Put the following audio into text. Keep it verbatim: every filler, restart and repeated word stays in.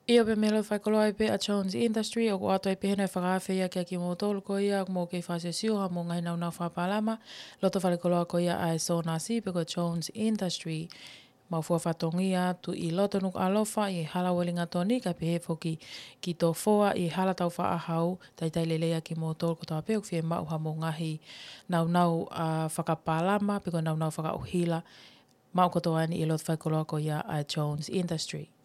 Ia pe melo whaikoloa pe a Jones Industry o ko ato i pehena whakawhia ia kia ki mō tolu ko ia mo kei whasesiu ha mo ngai nau nau whapalama. Loto whaikoloa ko ia a e so nasi pe ko Jones Industry. Mau fua whatongi atu i loto nuk alofa i hala welinga toni ka pehe foki ki tō foa i hala tau whaahau tai tai lelea ki mō tolu ko tau peuk whie mau ha mo ngahi nau nau uh, whakapalama pe ko nau nau whakauhila. Mau kotoa ni i loto whaikoloa ko ia a Jones Industry.